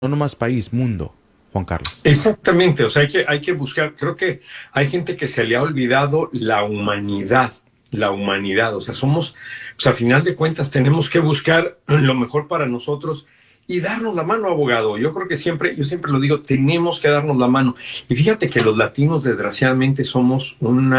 no nomás país, mundo, Juan Carlos. Exactamente, o sea, hay que buscar, creo que hay gente que se le ha olvidado la humanidad, o sea, pues a final de cuentas tenemos que buscar lo mejor para nosotros y darnos la mano, abogado. Yo siempre lo digo, tenemos que darnos la mano. Y fíjate que los latinos, desgraciadamente, somos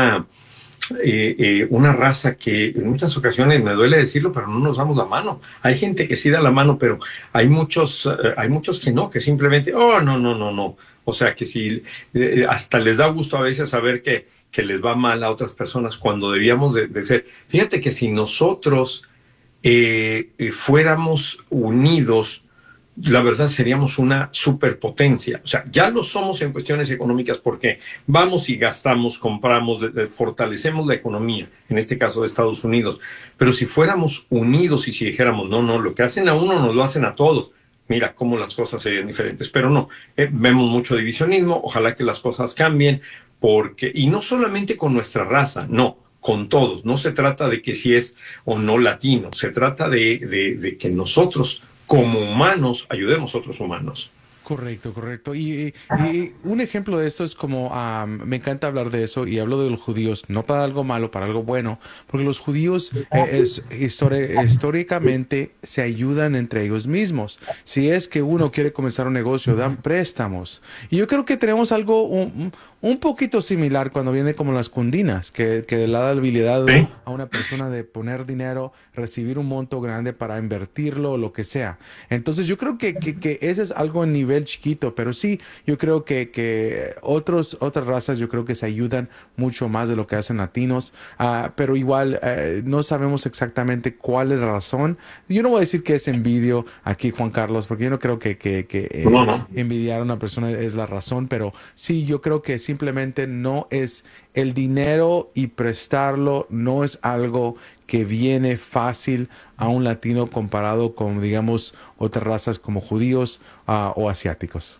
una raza que en muchas ocasiones, me duele decirlo, pero no nos damos la mano. Hay gente que sí da la mano, pero hay muchos que no, que simplemente, oh, no, no, no, no. O sea, que si hasta les da gusto a veces saber que les va mal a otras personas cuando debíamos de ser. Fíjate que si nosotros fuéramos unidos, la verdad seríamos una superpotencia. O sea, ya lo somos en cuestiones económicas porque vamos y gastamos, compramos, fortalecemos la economía, en este caso de Estados Unidos. Pero si fuéramos unidos y si dijéramos, no, no, lo que hacen a uno nos lo hacen a todos, mira cómo las cosas serían diferentes. Pero no, vemos mucho divisionismo, ojalá que las cosas cambien, y no solamente con nuestra raza, no, con todos. No se trata de que si es o no latino, se trata de que nosotros como humanos ayudemos a otros humanos. Correcto, correcto. Y un ejemplo de esto es como, me encanta hablar de eso y hablo de los judíos, no para algo malo, para algo bueno, porque los judíos históricamente se ayudan entre ellos mismos. Si es que uno quiere comenzar un negocio, dan préstamos. Y yo creo que tenemos algo un poquito similar cuando viene como las cundinas, que le da la habilidad ¿Sí? a una persona de poner dinero, recibir un monto grande para invertirlo o lo que sea. Entonces yo creo que ese es algo en nivel chiquito, pero sí, yo creo que otras razas yo creo que se ayudan mucho más de lo que hacen latinos, pero igual no sabemos exactamente cuál es la razón. Yo no voy a decir que es envidio aquí, Juan Carlos, porque yo no creo que No, no. envidiar a una persona es la razón, pero sí, yo creo que simplemente no es el dinero y prestarlo, no es algo que viene fácil a un latino comparado con, digamos, otras razas como judíos o asiáticos.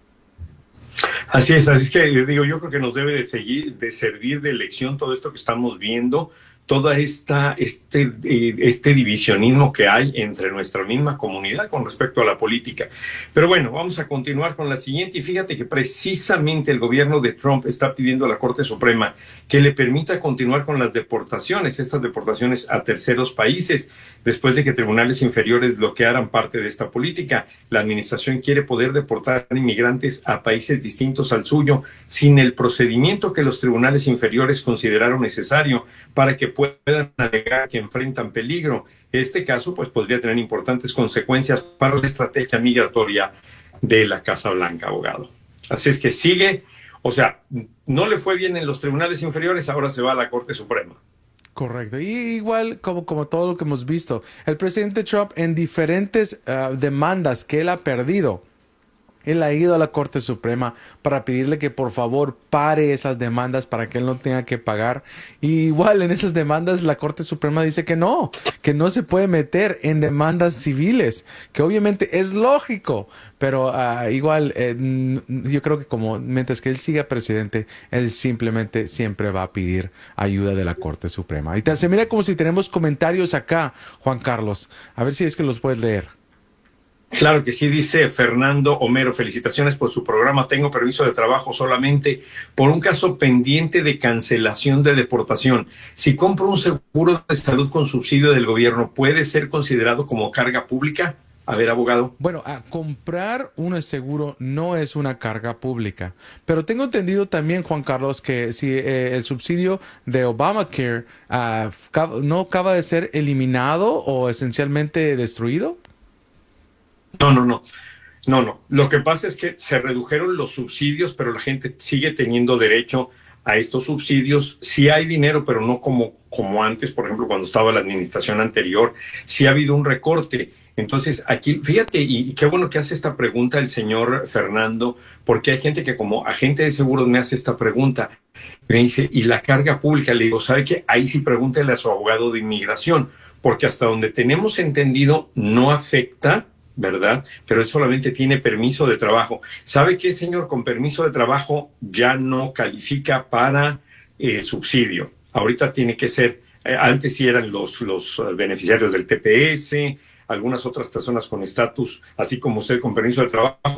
Así es que digo, yo creo que nos debe de servir de lección todo esto que estamos viendo, toda este divisionismo que hay entre nuestra misma comunidad con respecto a la política. Pero bueno, vamos a continuar con la siguiente y fíjate que precisamente el gobierno de Trump está pidiendo a la Corte Suprema que le permita continuar con las deportaciones, estas deportaciones a terceros países, después de que tribunales inferiores bloquearan parte de esta política. La administración quiere poder deportar inmigrantes a países distintos al suyo sin el procedimiento que los tribunales inferiores consideraron necesario para que puedan alegar que enfrentan peligro. Este caso pues podría tener importantes consecuencias para la estrategia migratoria de la Casa Blanca, abogado. Así es que sigue, o sea, no le fue bien en los tribunales inferiores, ahora se va a la Corte Suprema. Correcto. Y igual como todo lo que hemos visto, el presidente Trump en diferentes demandas que él ha perdido, él ha ido a la Corte Suprema para pedirle que por favor pare esas demandas para que él no tenga que pagar. Y igual en esas demandas la Corte Suprema dice que no se puede meter en demandas civiles, que obviamente es lógico, pero igual yo creo que como mientras que él siga presidente, él simplemente siempre va a pedir ayuda de la Corte Suprema. Y se mira como si tenemos comentarios acá, Juan Carlos. A ver si es que los puedes leer. Claro que sí, dice Fernando Homero, felicitaciones por su programa. Tengo permiso de trabajo solamente por un caso pendiente de cancelación de deportación. Si compro un seguro de salud con subsidio del gobierno, ¿puede ser considerado como carga pública? A ver, abogado. Bueno, comprar un seguro no es una carga pública, pero tengo entendido también, Juan Carlos, que si el subsidio de Obamacare no acaba de ser eliminado o esencialmente destruido. No, no, no. No, no. Lo que pasa es que se redujeron los subsidios, pero la gente sigue teniendo derecho a estos subsidios. Sí hay dinero, pero no como antes, por ejemplo, cuando estaba la administración anterior. Sí ha habido un recorte. Entonces, aquí, fíjate, y qué bueno que hace esta pregunta el señor Fernando, porque hay gente que como agente de seguros me hace esta pregunta. Me dice, ¿y la carga pública? Le digo, ¿sabe qué? Ahí sí pregúntele a su abogado de inmigración, porque hasta donde tenemos entendido no afecta, ¿verdad? Pero él solamente tiene permiso de trabajo. ¿Sabe qué, señor? Con permiso de trabajo ya no califica para subsidio. Ahorita tiene que ser, antes sí eran los beneficiarios del TPS, algunas otras personas con estatus, así como usted con permiso de trabajo,